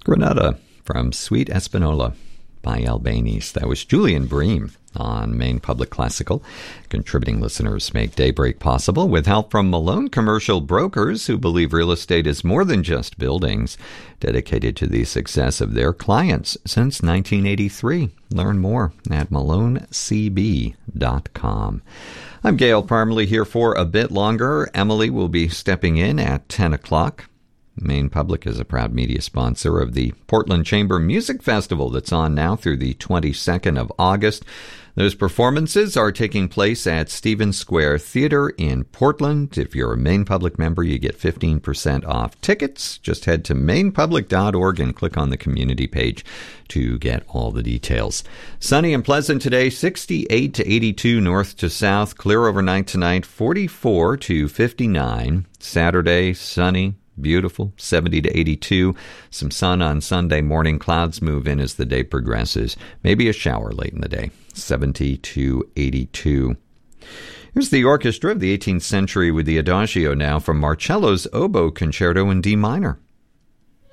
Granada from Sweet Espanola by Albanese. That was Julian Bream on Maine Public Classical. Contributing listeners make Daybreak possible with help from Malone Commercial Brokers, who believe real estate is more than just buildings, dedicated to the success of their clients since 1983. Learn more at malonecb.com. I'm Gail Parmalee here for a bit longer. Emily will be stepping in at 10 o'clock. Maine Public is a proud media sponsor of the Portland Chamber Music Festival that's on now through the 22nd of August. Those performances are taking place at Stevens Square Theater in Portland. If you're a Maine Public member, you get 15% off tickets. Just head to mainepublic.org and click on the community page to get all the details. Sunny and pleasant today, 68 to 82 north to south. Clear overnight tonight, 44 to 59. Saturday, sunny. Beautiful, 70 to 82. Some sun on Sunday morning. Clouds move in as the day progresses. Maybe a shower late in the day, 70 to 82. Here's the orchestra of the 18th century with the Adagio now from Marcello's Oboe Concerto in D minor.